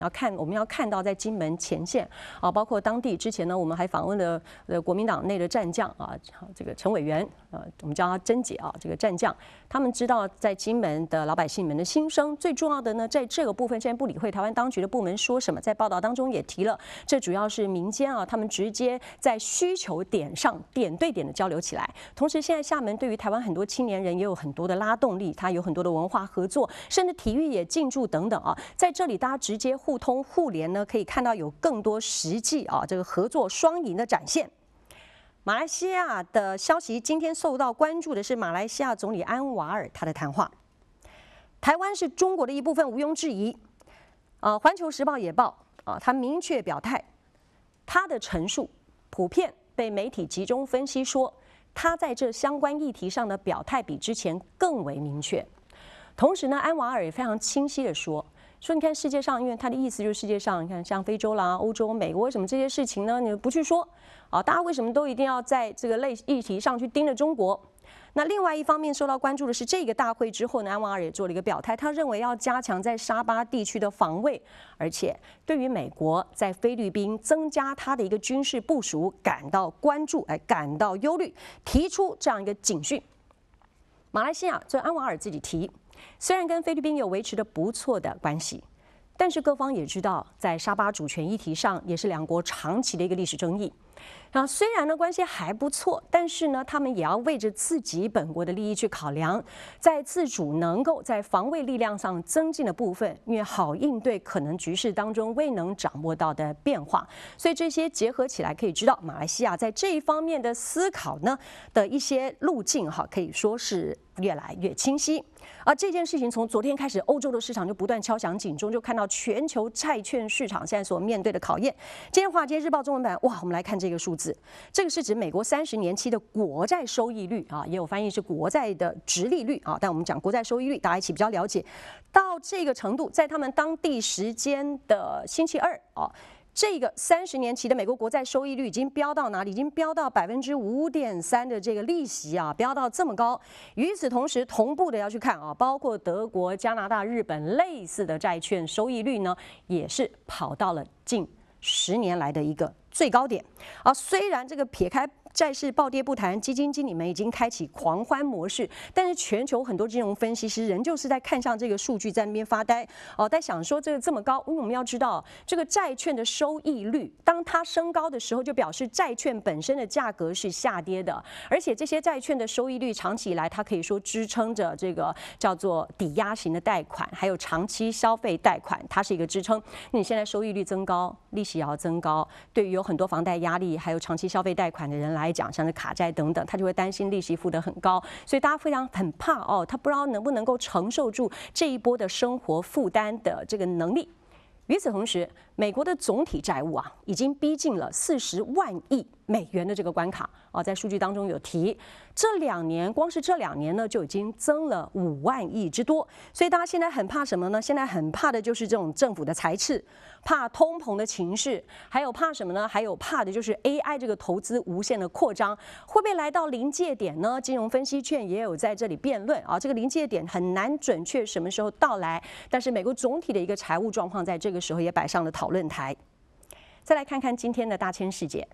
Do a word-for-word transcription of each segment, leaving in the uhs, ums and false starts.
要看我们要看到在金门前线啊，包括当地之前呢，我们还访问了呃国民党内的战将啊，这个陈委员，呃，我们叫他甄姐啊，这个战将，他们知道在金门的老百姓们的心声。最重要的呢，在这个部分，现在不理会台湾当局的部门说什么，在报道当中也提了，这主要是民间啊，他们直接在需求点上点对点的交流起来。同时，现在厦门对于台湾很多青年人也有很多的拉动力，它有很多的文化合作，甚至体育也进驻等等啊，在这里大家直接互通互联呢，可以看到有更多实际啊这个合作双赢的展现。马来西亚的消息，今天受到关注的是马来西亚总理安瓦尔他的谈话。台湾是中国的一部分，毋庸置疑。啊，《环球时报》也报啊，他明确表态，他的陈述普遍被媒体集中分析说，他在这相关议题上的表态比之前更为明确。同时呢，安瓦尔也非常清晰的说。说你看世界上，因为他的意思就是世界上，你看像非洲啦、欧洲、美国，为什么这些事情呢？你不去说啊？大家为什么都一定要在这个类议题上去盯着中国？那另外一方面受到关注的是，这个大会之后呢，安瓦尔也做了一个表态，他认为要加强在沙巴地区的防卫，而且对于美国在菲律宾增加他的一个军事部署感到关注，哎，感到忧虑，提出这样一个警讯。马来西亚，这安瓦尔自己提。虽然跟菲律宾有维持的不错的关系，但是各方也知道，在沙巴主权议题上，也是两国长期的一个历史争议。然后虽然呢关系还不错，但是呢他们也要为着自己本国的利益去考量，在自主能够在防卫力量上增进的部分，因为好应对可能局势当中未能掌握到的变化，所以这些结合起来可以知道，马来西亚在这一方面的思考呢的一些路径哈，可以说是越来越清晰。而这件事情从昨天开始，欧洲的市场就不断敲响警钟，就看到全球债券市场现在所面对的考验。今天《华尔街日报》中文版，哇，我们来看这个数字，这个是指美国三十年期的国债收益率啊，也有翻译是国债的殖利率啊，但我们讲国债收益率，大家一起比较了解。到这个程度，在他们当地时间的星期二啊。这个三十年期的美国国债收益率已经飙到哪里？已经飙到百分之五点三的这个利息啊，飙到这么高。与此同时，同步的要去看啊，包括德国、加拿大、日本类似的债券收益率呢，也是跑到了近十年来的一个最高点啊。虽然这个撇开债市暴跌不谈，基金经理们已经开启狂欢模式，但是全球很多金融分析师仍旧是在看向这个数据，在那边发呆哦，在想说这个这么高，因为我们要知道这个债券的收益率，当它升高的时候，就表示债券本身的价格是下跌的，而且这些债券的收益率长期以来，它可以说支撑着这个叫做抵押型的贷款，还有长期消费贷款，它是一个支撑。那你现在收益率增高，利息也要增高，对于有很多房贷压力，还有长期消费贷款的人来。来讲，像是卡债等等，他就会担心利息付得很高，所以大家非常很怕哦，他不知道能不能够承受住这一波的生活负担的这个能力。与此同时，美国的总体债务啊，已经逼近了四十万亿美元的这个关卡啊，在数据当中有提，这两年光是这两年呢，就已经增了五万亿之多。所以大家现在很怕什么呢？现在很怕的就是这种政府的财赤，怕通膨的情势，还有怕什么呢？还有怕的就是 A I 这个投资无限的扩张，会不会来到临界点呢？金融分析圈也有在这里辩论啊，这个临界点很难准确什么时候到来，但是美国总体的一个财务状况在这个时候也摆上了讨论台。再来看看今天的大千世界。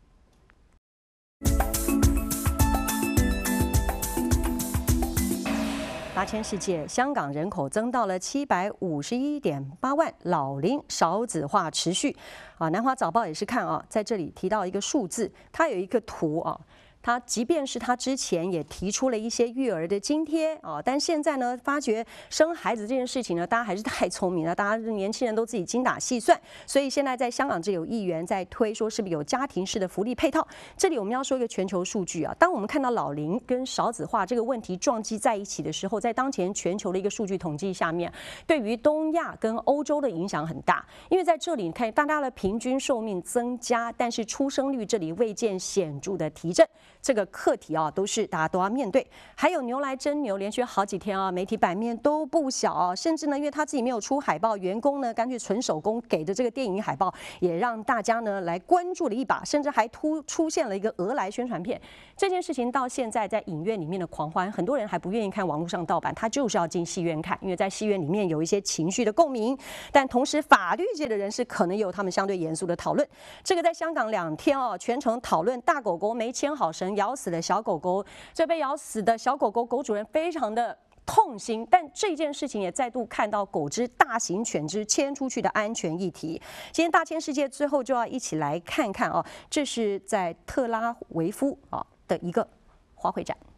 大千世界，香港人口增到了七百五十一点八万，老龄少子化持续。啊，南华早报也是看啊，在这里提到一个数字，它有一个图啊。他即便是他之前也提出了一些育儿的津贴啊，但现在呢，发觉生孩子这件事情呢，大家还是太聪明了，大家年轻人都自己精打细算，所以现在在香港这有议员在推说是不是有家庭式的福利配套。这里我们要说一个全球数据啊，当我们看到老龄跟少子化这个问题撞击在一起的时候，在当前全球的一个数据统计下面，对于东亚跟欧洲的影响很大，因为在这里你看大家的平均寿命增加，但是出生率这里未见显著的提振。 这个课题啊，都是大家都要面对。还有牛来真牛，连续好几天啊，媒体版面都不小啊，甚至呢，因为他自己没有出海报，员工呢干脆纯手工给的这个电影海报，也让大家呢来关注了一把，甚至还突出现了一个俄来宣传片。这件事情到现在在影院里面的狂欢，很多人还不愿意看网络上盗版，他就是要进戏院看，因为在戏院里面有一些情绪的共鸣。但同时，法律界的人士可能有他们相对严肃的讨论。这个在香港两天哦，全程讨论大狗狗没牵好绳咬死的小狗狗，这被咬死的小狗狗狗主人非常的痛心，但这件事情也再度看到狗只、大型犬只牵出去的安全议题。今天大千世界最后就要一起来看看啊，这是在特拉维夫啊的一个花卉展。